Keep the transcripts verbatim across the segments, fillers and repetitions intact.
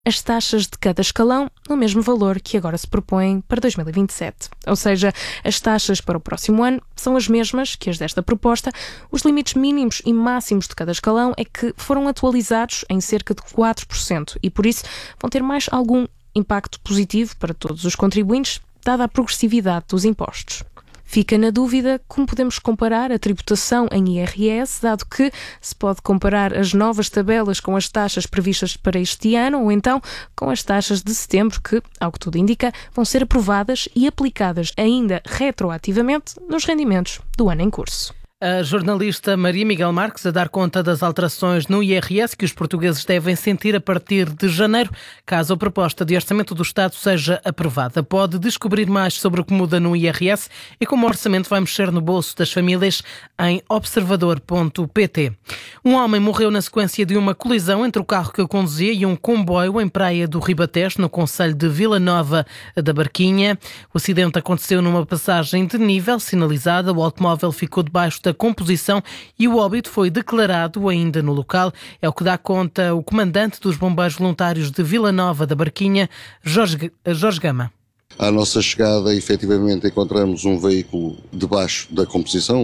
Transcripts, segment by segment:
as taxas de cada escalão no mesmo valor que agora se propõe para dois mil e vinte e sete. Ou seja, as taxas para o próximo ano são as mesmas que as desta proposta. Os limites mínimos e máximos de cada escalão é que foram atualizados em cerca de quatro por cento e, por isso, vão ter mais algum impacto positivo para todos os contribuintes, dada a progressividade dos impostos. Fica na dúvida como podemos comparar a tributação em I R S, dado que se pode comparar as novas tabelas com as taxas previstas para este ano ou então com as taxas de setembro que, ao que tudo indica, vão ser aprovadas e aplicadas ainda retroativamente nos rendimentos do ano em curso. A jornalista Maria Miguel Marques a dar conta das alterações no I R S que os portugueses devem sentir a partir de janeiro, caso a proposta de orçamento do Estado seja aprovada. Pode descobrir mais sobre o que muda no I R S e como o orçamento vai mexer no bolso das famílias em observador ponto pt. Um homem morreu na sequência de uma colisão entre o carro que o conduzia e um comboio em Praia do Ribatejo, no concelho de Vila Nova da Barquinha. O acidente aconteceu numa passagem de nível sinalizada. O automóvel ficou debaixo da composição e o óbito foi declarado ainda no local. É o que dá conta o comandante dos Bombeiros Voluntários de Vila Nova da Barquinha, Jorge, Jorge Gama. À nossa chegada, efetivamente, encontramos um veículo debaixo da composição,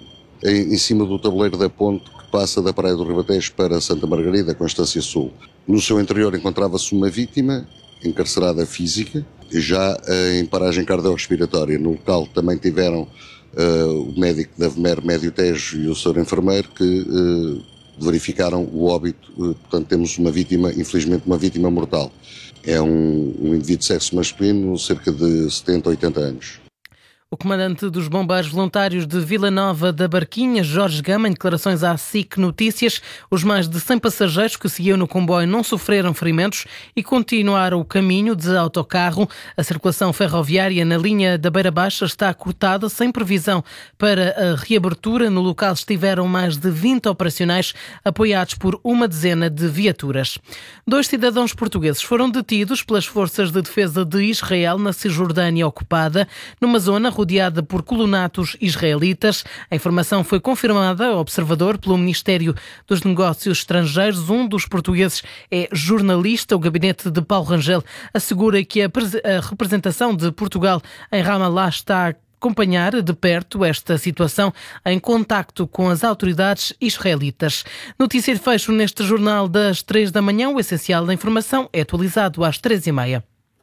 em, em cima do tabuleiro da ponte que passa da Praia do Ribatejo para Santa Margarida, Constância Sul. No seu interior encontrava-se uma vítima encarcerada física, já em paragem cardiorrespiratória. No local também tiveram Uh, o médico da V M E R Médio Tejo e o senhor enfermeiro que uh, verificaram o óbito. Uh, portanto, temos uma vítima, infelizmente uma vítima mortal. É um, um indivíduo de sexo masculino, cerca de setenta, oitenta anos. O comandante dos Bombeiros Voluntários de Vila Nova da Barquinha, Jorge Gama, em declarações à S I C Notícias, os mais de cem passageiros que seguiam no comboio não sofreram ferimentos e continuaram o caminho de autocarro. A circulação ferroviária na linha da Beira Baixa está cortada, sem previsão para a reabertura. No local estiveram mais de vinte operacionais, apoiados por uma dezena de viaturas. Dois cidadãos portugueses foram detidos pelas forças de defesa de Israel na Cisjordânia ocupada, numa zona rodeada por colonatos israelitas. A informação foi confirmada ao Observador pelo Ministério dos Negócios Estrangeiros. Um dos portugueses é jornalista. O gabinete de Paulo Rangel assegura que a, a representação de Portugal em Ramallah está a acompanhar de perto esta situação em contacto com as autoridades israelitas. Notícia de fecho neste jornal das três da manhã. O essencial da informação é atualizado às três e meia.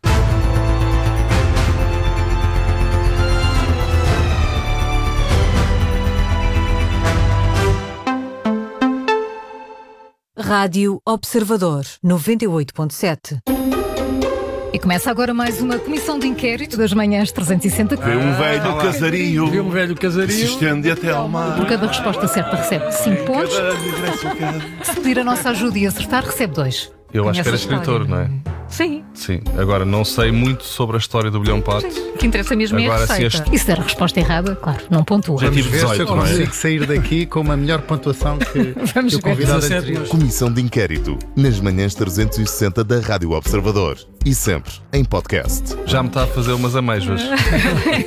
Rádio Observador, noventa e oito ponto sete. E começa agora mais uma comissão de inquérito das manhãs trezentos e sessenta. Vê um velho ah, casario. Vê um velho casario. Se estende até ao mar. Por cada resposta certa recebe cinco pontos. Se pedir a nossa ajuda e acertar, recebe dois. Eu acho que era escritor, não é? Sim. Sim. Agora, não sei muito sobre a história do bilhão pato. O que interessa mesmo é a receita. Se este... E se der a resposta errada, claro, não pontua. Já tive dezoito, se eu consigo é? sair daqui com uma melhor pontuação que, que o convidado anterior. Comissão de inquérito, nas manhãs trezentos e sessenta da Rádio Observador. E sempre em podcast. Já me está a fazer umas amêijoas.